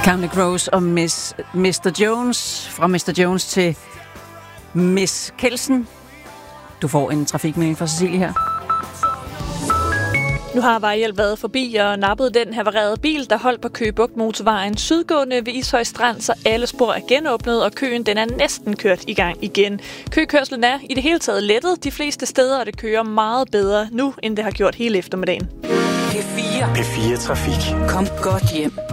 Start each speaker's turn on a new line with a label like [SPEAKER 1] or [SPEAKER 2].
[SPEAKER 1] Counting Crows og Mr. Jones. Fra Mr. Jones til Miss Kelsen. Du får en trafikmelding fra Cecilie her.
[SPEAKER 2] Nu har Vejhjælp været forbi og nappet den havarerede bil, der holdt på Køge Bugt Motorvejen sydgående ved Ishøj Strand, så alle spor er genåbnet, og køen den er næsten kørt i gang igen. Køkørslen er i det hele taget lettet de fleste steder, og det kører meget bedre nu, end det har gjort hele eftermiddagen.
[SPEAKER 3] P4 Trafik. Kom godt hjem.